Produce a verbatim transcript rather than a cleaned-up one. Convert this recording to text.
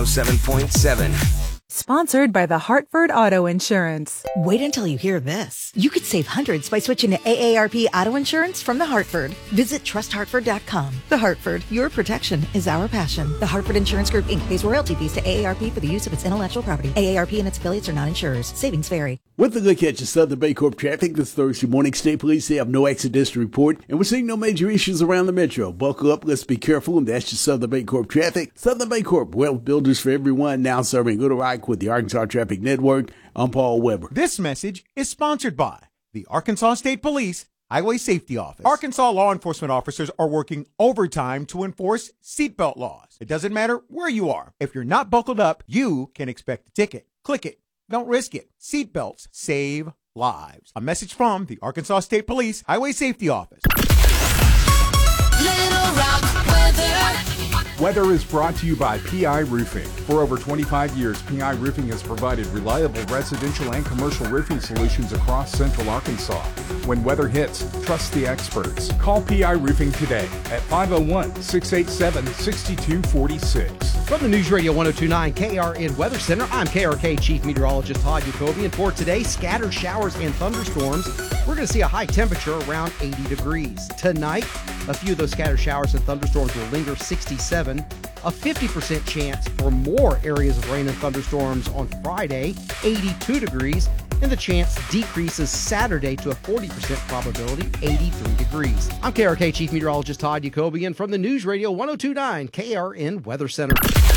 seven point seven. Sponsored by the Hartford Auto Insurance. Wait until you hear this. You could save hundreds by switching to A A R P Auto Insurance from The Hartford. Visit trust hartford dot com. The Hartford, your protection is our passion. The Hartford Insurance Group, Incorporated pays royalty fees to A A R P for the use of its intellectual property. A A R P and its affiliates are not insurers. Savings vary. With a look at your Southern Baycorp traffic this Thursday morning, State Police say have no accidents to report, and we're seeing no major issues around the metro. Buckle up, let's be careful, and that's your Southern Baycorp traffic. Southern Baycorp, wealth builders for everyone, now serving Little Rock with the Arkansas Traffic Network. I'm Paul Weber. This message is sponsored by the Arkansas State Police Highway Safety Office. Arkansas law enforcement officers are working overtime to enforce seatbelt laws. It doesn't matter where you are. If you're not buckled up, you can expect a ticket. Click it. Don't risk it. Seatbelts save lives. A message from the Arkansas State Police Highway Safety Office. Little Rock weather. Weather is brought to you by P I Roofing. For over twenty-five years, P I Roofing has provided reliable residential and commercial roofing solutions across central Arkansas. When weather hits, trust the experts. Call P I Roofing today at five oh one, six eight seven, six two four six. From the News Radio one oh two point nine K R N Weather Center, I'm K R K Chief Meteorologist Todd Jacoby, and for today, scattered showers and thunderstorms. We're going to see a high temperature around eighty degrees. Tonight, a few of those scattered showers and thunderstorms will linger, sixty-seven. A fifty percent chance for more areas of rain and thunderstorms on Friday, eighty-two degrees. And the chance decreases Saturday to a forty percent probability, eighty-three degrees. I'm K R K Chief Meteorologist Todd Jacoby, and from the News Radio one oh two point nine K R N Weather Center.